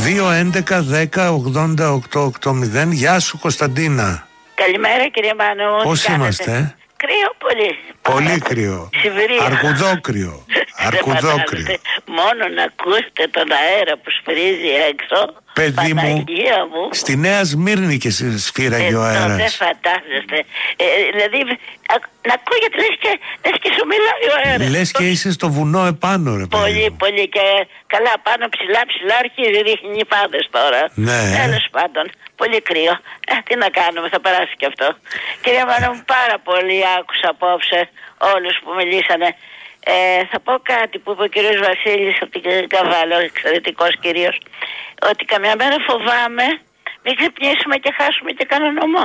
2-11-10-80-880. Γεια σου Κωνσταντίνα. Καλημέρα κύριε Μάνο. Πώς είμαστε? Κρύο πολύ. Πολύ κρύο. Σιβηρία. Αρκουδόκρυο. Αρκουδόκρυο. Μόνο να ακούσετε τον αέρα που σφυρίζει έξω. Παιδί μου, στη Νέα Σμύρνη και σφύραγε ο αέρας. Δεν φαντάζεστε. Δηλαδή, να ακούγεται λες και σου μιλάει ο αέρας. Λες και είσαι στο βουνό επάνω, ρε παιδί. Πολύ, πολύ. Και καλά πάνω ψηλά ρίχνει νυφάδες τώρα. Ναι. Τέλος πάντων. Πολύ κρύο. Τι να κάνουμε, θα περάσει και αυτό. Κυρία Μάνο μου, πάρα πολύ άκουσα απόψε όλους που μιλήσανε. Θα πω κάτι που είπε ο κύριος Βασίλης από την Καβάλο, εξαιρετικός κύριος, ότι καμιά μέρα φοβάμαι μην ξυπνήσουμε και χάσουμε και κανένα νομό.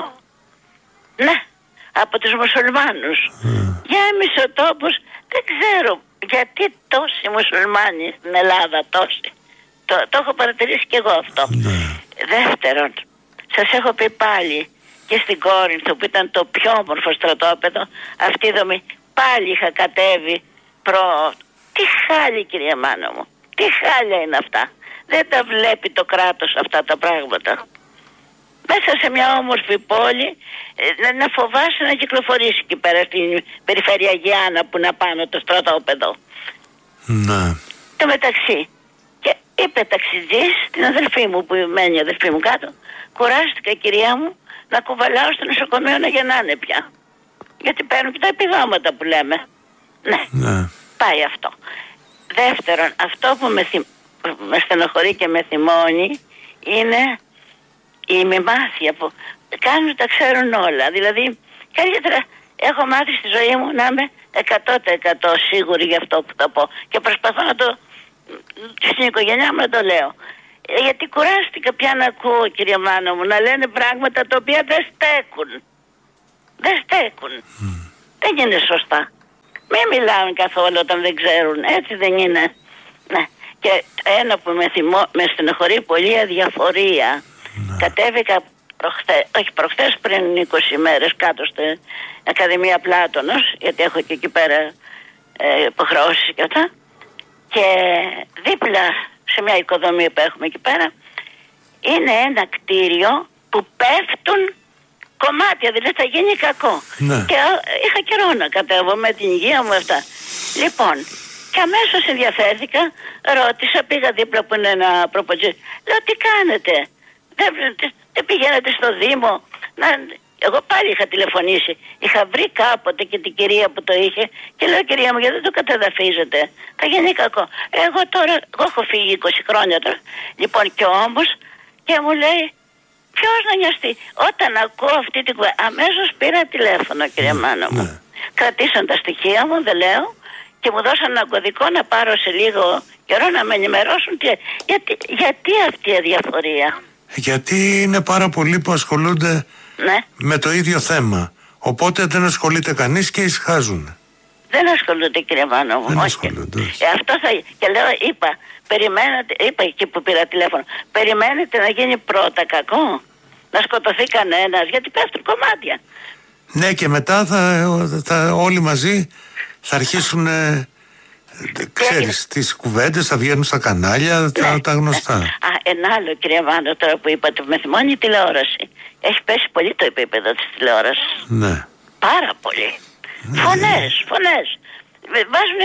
Ναι, από τους μουσουλμάνους. Για εμείς ο τόπος δεν ξέρω γιατί τόσοι μουσουλμάνοι στην Ελλάδα, τόσοι. Το έχω παρατηρήσει και εγώ αυτό. Δεύτερον, σας έχω πει πάλι και στην Κόρινθο που ήταν το πιο όμορφο στρατόπεδο, αυτή η δομή, πάλι είχα κατέβει Τι χάλια κυρία Μάνο μου, τι χάλια είναι αυτά. Δεν τα βλέπει το κράτος αυτά τα πράγματα. Μέσα σε μια όμορφη πόλη να φοβάσαι να κυκλοφορήσει εκεί πέρα στην περιφέρεια Γιάννα που είναι πάνω το στρατόπεδο. Ναι. Το μεταξύ, και είπε ταξιτζής την αδελφή μου που μένει η αδελφή μου κάτω, κουράστηκα κυρία μου να κουβαλάω στο νοσοκομείο να γεννάνε πια. Γιατί παίρνουν και τα επιδόματα που λέμε. Ναι. Πάει αυτό. Δεύτερον, αυτό που με στενοχωρεί και με θυμώνει είναι η μημάθεια που κάνουν τα ξέρουν όλα. Δηλαδή, καλύτερα έχω μάθει στη ζωή μου να είμαι 100% σίγουρη για αυτό που θα πω. Και προσπαθώ να το στην οικογένειά μου να το λέω. Γιατί κουράστηκα πια να ακούω, κυρία Μάνο μου, να λένε πράγματα τα οποία δεν στέκουν. Δεν στέκουν. Δεν είναι σωστά. Μην μιλάνε καθόλου όταν δεν ξέρουν. Έτσι δεν είναι. Ναι. Και ένα που με στενοχωρεί πολύ, αδιαφορία. Κατέβηκα προχθές πριν 20 μέρες κάτω στην Ακαδημία Πλάτωνος, γιατί έχω και εκεί πέρα υποχρεώσεις και αυτά. Και δίπλα σε μια οικοδομή που έχουμε εκεί πέρα είναι ένα κτίριο που πέφτουν κομμάτια, δηλαδή θα γίνει κακό. Ναι. Και είχα καιρό να κατέβω με την υγεία μου αυτά. Λοιπόν, και αμέσως ενδιαφέρθηκα, ρώτησα, πήγα δίπλα που είναι ένα προποτζή. Λέω, τι κάνετε, δεν πηγαίνετε στο Δήμο? Εγώ πάλι είχα τηλεφωνήσει. Είχα βρει κάποτε και την κυρία που το είχε και λέω, κυρία μου, γιατί δεν το καταδαφίζετε, θα γίνει κακό. Εγώ έχω φύγει 20 χρόνια τώρα. Λοιπόν, και όμως, και μου λέει, ποιος να νοιαστεί? Όταν ακούω αυτή την κουβέντα, αμέσως πήρα τηλέφωνο, κυρία Μάνο μου. Κρατήσαν τα στοιχεία μου, δεν λέω, και μου δώσαν ένα κωδικό να πάρω σε λίγο καιρό να με ενημερώσουν. Γιατί αυτή η αδιαφορία? Γιατί είναι πάρα πολλοί που ασχολούνται με το ίδιο θέμα. Οπότε δεν ασχολείται κανείς και ησυχάζουν. Δεν ασχολούνται, κύριε Μάνο μου. Δεν ασχολούνται. Αυτό και λέω, περιμένετε, είπα εκεί που πήρα τηλέφωνο, περιμένετε να γίνει πρώτα κακό, να σκοτωθεί κανένας, γιατί πέφτουν κομμάτια. Ναι, και μετά θα όλοι μαζί θα αρχίσουν, ξέρεις, τις κουβέντες, θα βγαίνουν στα κανάλια, τα γνωστά. Ένα άλλο, κυρία Μάνο, τώρα που είπατε, με θυμώνει η τηλεόραση. Έχει πέσει πολύ το επίπεδο της τηλεόρασης. Ναι. Πάρα πολύ. Φωνές. Βάζουν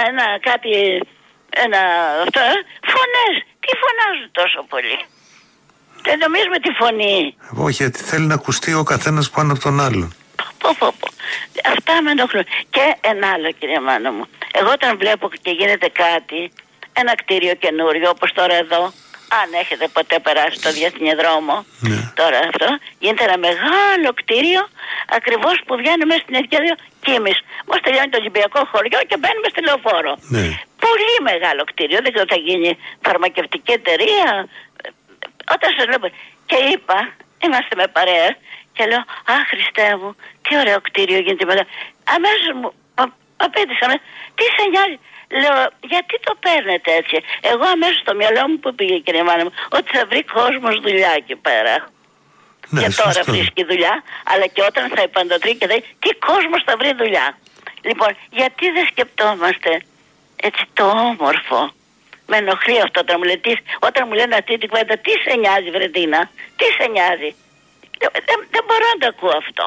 φωνές. Τι φωνάζουν τόσο πολύ? Δεν νομίζουμε τη φωνή. Όχι, γιατί θέλει να ακουστεί ο καθένας πάνω από τον άλλον. Αυτά με ενοχλούν. Και ένα άλλο, κυρία Μάνο μου. Εγώ όταν βλέπω και γίνεται κάτι, ένα κτίριο καινούριο, όπως τώρα εδώ, αν έχετε ποτέ περάσει το Διεθνή Δρόμο, τώρα αυτό, γίνεται ένα μεγάλο κτίριο, ακριβώς που βγαίνουμε στην ευκαιρία Κίμης. Μόλις τελειώνει το Ολυμπιακό χωριό και μπαίνουμε στη Λεωφόρο. Πολύ μεγάλο κτίριο, δεν ξέρω, θα γίνει φαρμακευτική εταιρεία. Όταν σας λέω, και είπα, είμαστε με παρέα, και λέω, Χριστέ μου, τι ωραίο κτίριο γίνεται μετά. Αμέσως μου απέντησαμε, τι σε νοιάζει? Λέω, γιατί το παίρνετε έτσι? Εγώ αμέσως στο μυαλό μου που πήγε, κύριε Μάνα μου, ότι θα βρει κόσμος δουλειά εκεί πέρα. Ναι, και τώρα βρίσκει δουλειά, αλλά και όταν θα επαντοτρεί και λέει, τι κόσμος θα βρει δουλειά. Λοιπόν, γιατί δεν σκεπτόμαστε έτσι το όμορφο, Με ενοχλεί αυτό όταν μου λένε αυτή την κουβέντα. Τι σε νοιάζει, Βρετίνα, τι σε νοιάζει? Δεν μπορώ να το ακούω αυτό.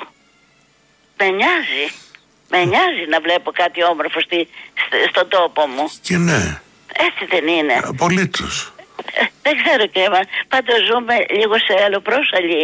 Με νοιάζει να βλέπω κάτι όμορφο στον τόπο μου. Και ναι. Έτσι δεν είναι? Απολύτως. Δεν ξέρω και πάντως ζούμε λίγο σε αλλοπρόσαλη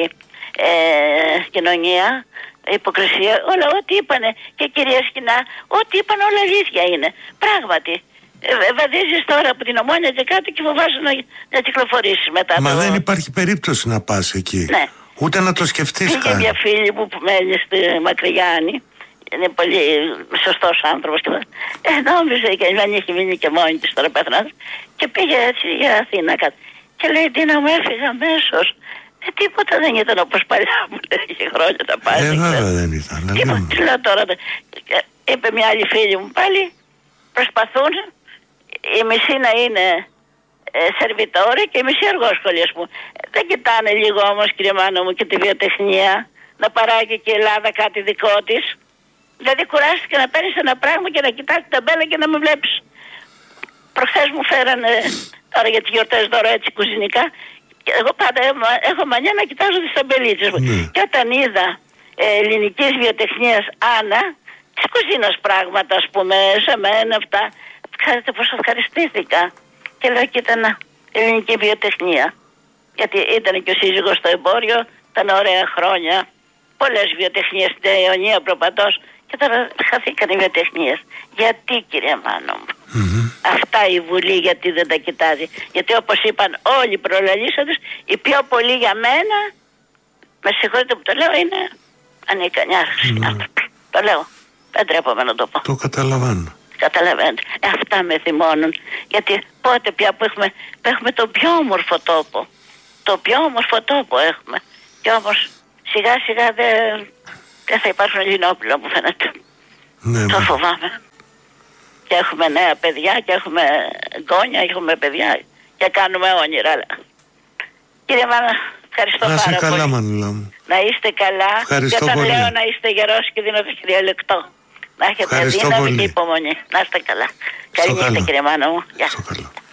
κοινωνία, υποκρισία. Όλα ό,τι είπανε και κυρία Σκηνά, ό,τι είπαν όλα αλήθεια είναι. Πράγματι. Βαδίζεις τώρα από την Ομόνια και κάτω και φοβάσαι να κυκλοφορήσεις μετά. Μα δεν υπάρχει περίπτωση να πας εκεί. Ναι. Ούτε να το σκεφτείς καν. Πήγε μια φίλη μου που μένει στη Μακρυγιάννη. Είναι πολύ σωστός άνθρωπος. Νόμιζε και δεν είχε μείνει και μόνη της τώρα πέθανας. Και πήγε έτσι για Αθήνα κάτω. Και λέει, Τίνα μου, έφυγα αμέσως. Τίποτα δεν ήταν όπως παλιά μου, λέει, είχε χρόνια τα πάλι. Βέβαια δεν ήταν. Τι λέω τώρα. Είπε μια άλλη φίλη μου πάλι, προσπαθούν η μισή να είναι σερβιτόροι και η μισή αργόσχολοι, ας πούμε. Δεν κοιτάνε λίγο όμως, κύριε Μάνο μου, και τη βιοτεχνία, να παράγει και η Ελλάδα κάτι δικό της? Δηλαδή κουράστηκε να παίρνεις ένα πράγμα και να κοιτάς την ταμπέλα και να με βλέπεις. Προχθές μου φέρανε τώρα για τις γιορτές δώρο έτσι κουζινικά. Και εγώ πάντα έχω μανιά να κοιτάζω τις ταμπελίτσες μου. Και όταν είδα ελληνικής βιοτεχνίας Άννα, της κουζίνας πράγματα, ας πούμε, σε μένα αυτά, ξέρετε πως ευχαριστήθηκα. Και λέω, κοίτα να, ελληνική βιοτεχνία. Γιατί ήταν και ο σύζυγος στο εμπόριο, ήταν ωραία χρόνια, πολλές βιοτεχνίες στην Ιωνία προπαντός, και τώρα χαθήκαν οι βιοτεχνίες. Γιατί, κύριε Μάνο μου? Αυτά η Βουλή γιατί δεν τα κοιτάζει? Γιατί όπως είπαν όλοι οι προλαλήσαντες, οι πιο πολλοί για μένα, με συγχωρείτε που το λέω, είναι ανικανιάρες άνθρωποι. Το λέω, δεν τρέπομαι να το πω. Το καταλαβαίνω. Καταλαβαίνετε, αυτά με θυμώνουν. Γιατί πότε πια που έχουμε τον πιο όμορφο τόπο. Το πιο όμορφο τόπο έχουμε. Και όμως σιγά σιγά δεν θα υπάρχουν Ελληνόπουλα, μου φαίνεται. Ναι, το φοβάμαι. Και έχουμε νέα παιδιά και έχουμε γόνια, έχουμε παιδιά και κάνουμε όνειρα. Κύριε Μάνα, ευχαριστώ πάρα πολύ. Να είστε καλά, Μανούλα μου. Να είστε καλά. Ευχαριστώ και όταν πολύ. λέω να είστε γερός και δίνω το κυριολεκτό. Να έχετε δύναμη και υπομονή. Να είστε καλά. Καλή νύχτα, κύριε Μάνα μου. Γεια.